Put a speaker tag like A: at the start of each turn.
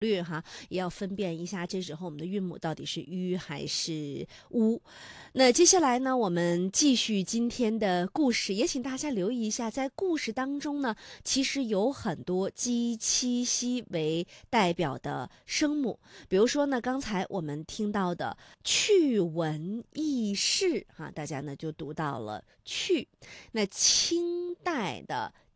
A: 略哈，也要分辨一下这时候我们的韵母到底是吁还是乌。那接下来呢，我们继续今天的故事，也请大家留意一下，在故事当中呢，其实有很多鸡、七、西为代表的声母，比如说呢，刚才我们听到的趣闻轶事哈，大家呢就读到了趣。那清代的